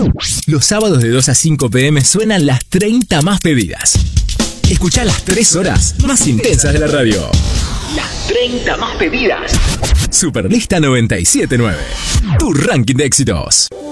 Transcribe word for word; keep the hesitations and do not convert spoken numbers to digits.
Los sábados de dos a cinco pm suenan las treinta más pedidas. Escuchá las tres horas más intensas de la radio. Las treinta más pedidas. Superlista noventa y siete punto nueve. Tu ranking de éxitos.